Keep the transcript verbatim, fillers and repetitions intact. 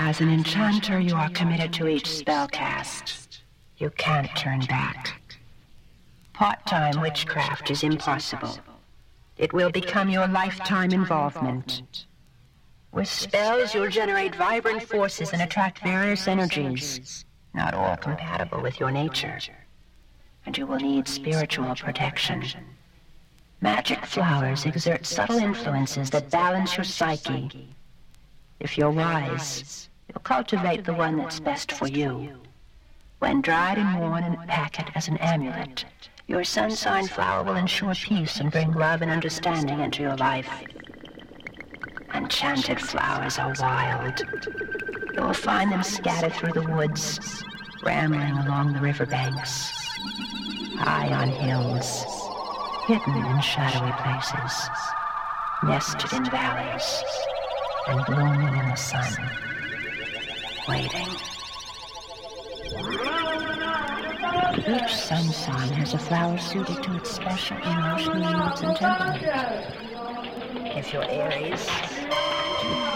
As an enchanter, you are committed to each spell cast. You can't turn back. Part-time witchcraft is impossible. It will become your lifetime involvement. With spells, you'll generate vibrant forces and attract various energies, not all compatible with your nature. And you will need spiritual protection. Magic flowers exert subtle influences that balance your psyche. If you're wise, you'll cultivate the one that's best for you. When dried and worn and pack it as an amulet, your sun sign flower will ensure peace and bring love and understanding into your life. Enchanted flowers are wild. You will find them scattered through the woods, rambling along the riverbanks, high on hills, hidden in shadowy places, nested in valleys, and blooming in the sun, waiting. Each sun sign has a flower suited to its special emotional needs and temperament. If you're Aries,